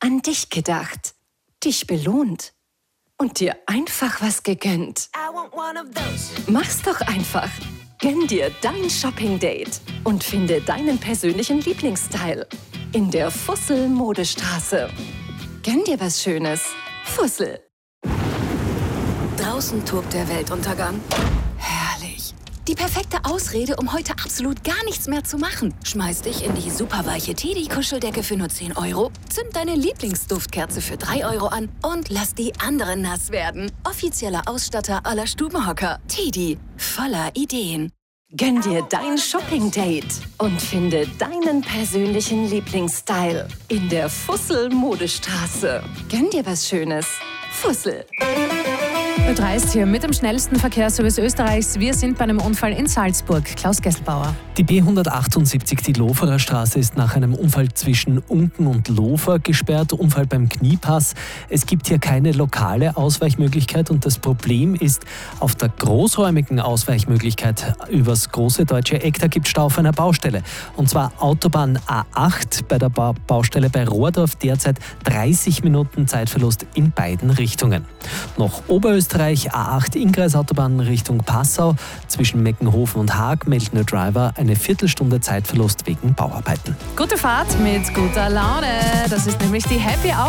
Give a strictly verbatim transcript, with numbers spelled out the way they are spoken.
an dich gedacht, dich belohnt und dir einfach was gegönnt. Mach's doch einfach. Gönn dir dein Shopping-Date und finde deinen persönlichen Lieblingsstyle in der Fussel-Modestraße. Gönn dir was Schönes. Fussel. Draußen tobt der Weltuntergang. Herrlich. Die perfekte Ausrede, um heute absolut gar nichts mehr zu machen. Schmeiß dich in die superweiche Teddy-Kuscheldecke für nur zehn Euro, zünd deine Lieblingsduftkerze für drei Euro an und lass die anderen nass werden. Offizieller Ausstatter aller Stubenhocker. Teddy. Voller Ideen. Gönn dir dein Shopping-Date und finde deinen persönlichen Lieblingsstyle in der Fussel-Modestraße. Gönn dir was Schönes. Fussel. Ö drei ist hier mit dem schnellsten Verkehrsservice Österreichs. Wir sind bei einem Unfall in Salzburg. Klaus Gesselbauer. Die B hundertachtundsiebzig, die Loferer Straße, ist nach einem Unfall zwischen Unken und Lofer gesperrt. Unfall beim Kniepass. Es gibt hier keine lokale Ausweichmöglichkeit und das Problem ist, auf der großräumigen Ausweichmöglichkeit übers große deutsche Eck, da gibt es Stau auf einer Baustelle. Und zwar Autobahn A acht bei der ba- Baustelle bei Rohrdorf. Derzeit dreißig Minuten Zeitverlust in beiden Richtungen. Noch Oberösterreich, A acht Inngreisautobahn Richtung Passau. Zwischen Meckenhofen und Haag meldet der Driver eine Viertelstunde Zeitverlust wegen Bauarbeiten. Gute Fahrt mit guter Laune. Das ist nämlich die Happy Hour.